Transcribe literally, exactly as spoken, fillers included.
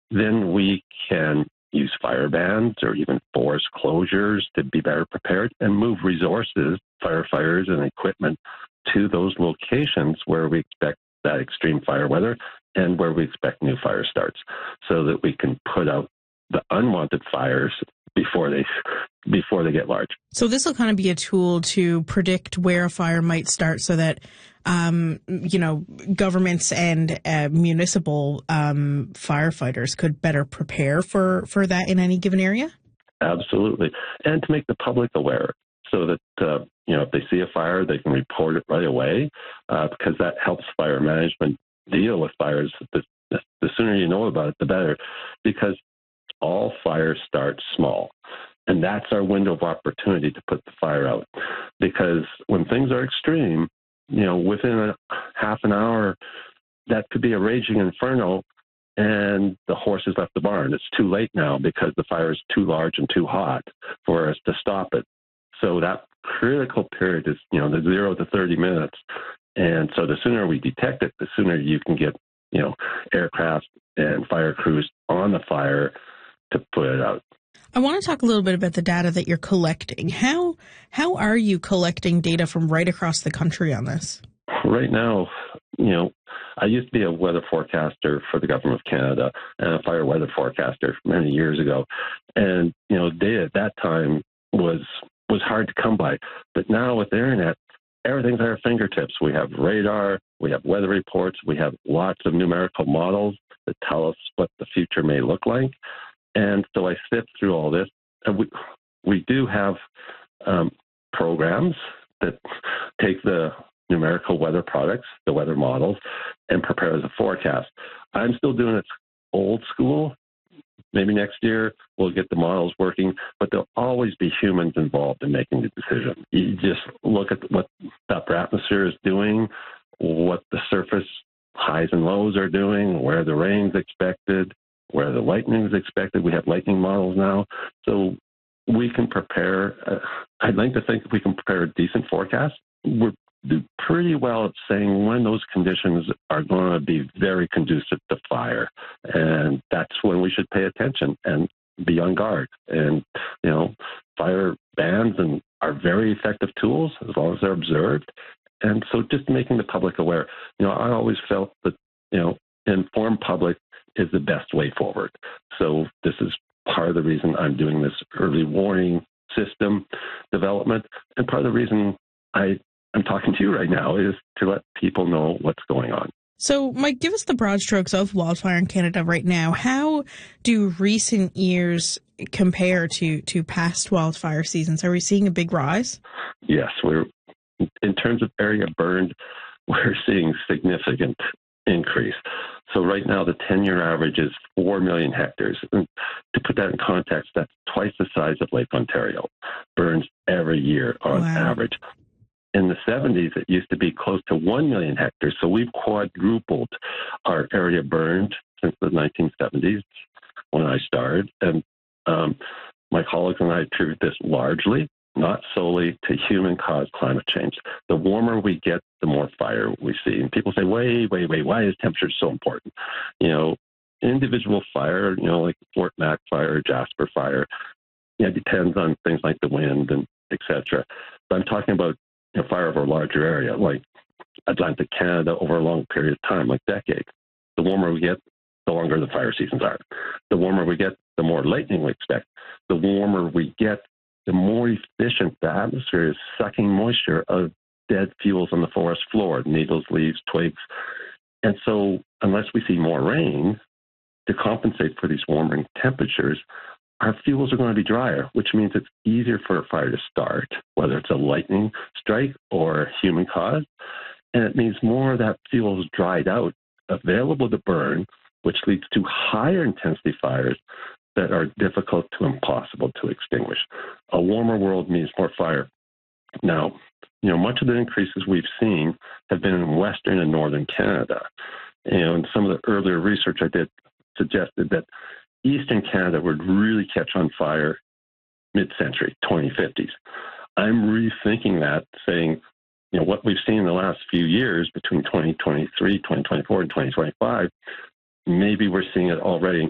then we can use fire bans or even forest closures to be better prepared and move resources, firefighters and equipment to those locations where we expect that extreme fire weather and where we expect new fire starts so that we can put out the unwanted fires before they before they get large. So this will kind of be a tool to predict where a fire might start so that, um, you know, governments and uh, municipal um, firefighters could better prepare for, for that in any given area? Absolutely. And to make the public aware so that, uh, you know, if they see a fire, they can report it right away uh, because that helps fire management deal with fires. The, the sooner you know about it, the better, because all fires start small. And that's our window of opportunity to put the fire out. Because when things are extreme, you know, within a half an hour, that could be a raging inferno and the horse has left the barn. It's too late now because the fire is too large and too hot for us to stop it. So that critical period is, you know, the zero to thirty minutes. And so the sooner we detect it, the sooner you can get, you know, aircraft and fire crews on the fire to put it out. I want to talk a little bit about the data that you're collecting. How how are you collecting data from right across the country on this? Right now, you know, I used to be a weather forecaster for the Government of Canada and a fire weather forecaster many years ago. And, you know, data at that time was was hard to come by. But now with the internet, everything's at our fingertips. We have radar, we have weather reports, we have lots of numerical models that tell us what the future may look like. And so I sift through all this. And we, we do have um, programs that take the numerical weather products, the weather models, and prepare as a forecast. I'm still doing it old school. Maybe next year we'll get the models working, but there'll always be humans involved in making the decision. You just look at what the upper atmosphere is doing, what the surface highs and lows are doing, where the rain's expected, where the lightning is expected. We have lightning models now. So we can prepare, uh, I'd like to think if we can prepare a decent forecast, we're do pretty well at saying when those conditions are going to be very conducive to fire. And that's when we should pay attention and be on guard. And, you know, fire bans and are very effective tools as long as they're observed. And so just making the public aware, you know, I always felt that, you know, informed public is the best way forward. So this is part of the reason I'm doing this early warning system development. And part of the reason I I'm talking to you right now is to let people know what's going on. So, Mike, give us the broad strokes of wildfire in Canada right now. How do recent years compare to, to past wildfire seasons? Are we seeing a big rise? Yes, we're in terms of area burned, we're seeing significant increase. So right now, the ten-year average is four million hectares. And to put that in context, that's twice the size of Lake Ontario, burns every year on Wow. average. In the seventies, it used to be close to one million hectares. So we've quadrupled our area burned since the nineteen seventies when I started. And um, my colleagues and I attribute this largely, not solely, to human-caused climate change. The warmer we get, the more fire we see. And people say, wait, wait, wait, why is temperature so important? You know, individual fire, you know, like Fort Mac fire, Jasper fire, yeah, it depends on things like the wind and et cetera. But I'm talking about you know, fire over a larger area, like Atlantic Canada over a long period of time, like decades. The warmer we get, the longer the fire seasons are. The warmer we get, the more lightning we expect. The warmer we get, the more efficient the atmosphere is sucking moisture out of dead fuels on the forest floor, needles, leaves, twigs. And so unless we see more rain to compensate for these warming temperatures, our fuels are going to be drier, which means it's easier for a fire to start, whether it's a lightning strike or human caused. And it means more of that fuel is dried out, available to burn, which leads to higher intensity fires that are difficult to impossible to extinguish. A warmer world means more fire. Now, you know, much of the increases we've seen have been in Western and Northern Canada. And some of the earlier research I did suggested that Eastern Canada would really catch on fire mid-century, twenty fifties. I'm rethinking that, saying, you know, what we've seen in the last few years between twenty twenty-three, twenty twenty-four, and twenty twenty-five, maybe we're seeing it already